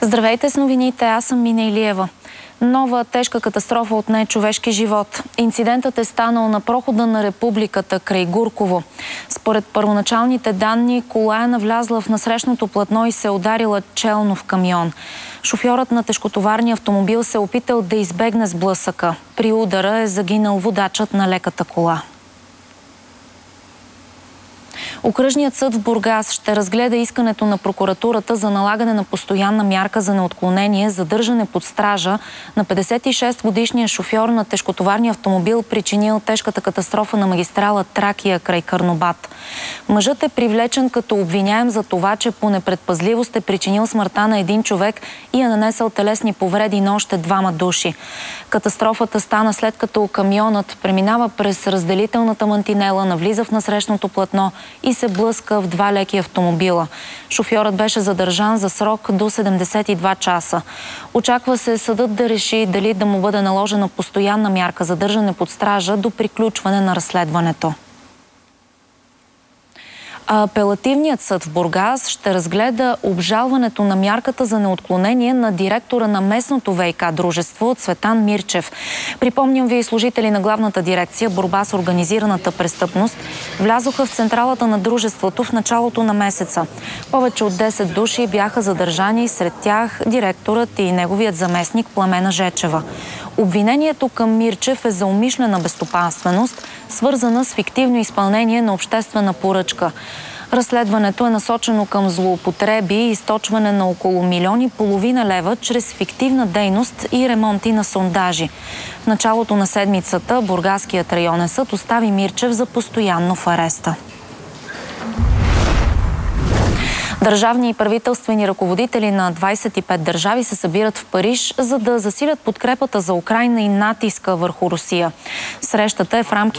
Здравейте с новините, аз съм Мина Илиева. Нова тежка катастрофа отне човешки живот. Инцидентът е станал на прохода на Републиката край Гурково. Според първоначалните данни, кола е навлязла в насрещното платно и се е ударила челно в камион. Шофьорът на тежкотоварния автомобил се е опитал да избегне сблъсъка. При удара е загинал водачът на леката кола. Окръжният съд в Бургас ще разгледа искането на прокуратурата за налагане на постоянна мярка за неотклонение, задържане под стража на 56-годишния шофьор на тежкотоварния автомобил, причинил тежката катастрофа на магистрала Тракия край Карнобат. Мъжът е привлечен като обвиняем за това, че по непредпазливост е причинил смъртта на един човек и е нанесъл телесни повреди на още двама души. Катастрофата стана след като камионът преминава през разделителната мантинела, навлиза в насрещното платно и се блъска в два леки автомобила. Шофьорът беше задържан за срок до 72 часа. Очаква се съдът да реши дали да му бъде наложена постоянна мярка за държане под стража до приключване на разследването. Апелативният съд в Бургас ще разгледа обжалването на мярката за неотклонение на директора на местното ВиК дружество Цветан Мирчев. Припомням ви, служители на главната дирекция борба с организираната престъпност влязоха в централата на дружеството в началото на месеца. Повече от 10 души бяха задържани, сред тях директорът и неговият заместник Пламена Жечева. Обвинението към Мирчев е за умишлена безстопанственост, свързана с фиктивно изпълнение на обществена поръчка. Разследването е насочено към злоупотреби и източване на около 1,5 милиона лева чрез фиктивна дейност и ремонти на сондажи. В началото на седмицата Бургаският районен съд остави Мирчев за постоянно в ареста. Държавни и правителствени ръководители на 25 държави се събират в Париж, за да засилят подкрепата за Украйна и натиска върху Русия. Срещата е в рамките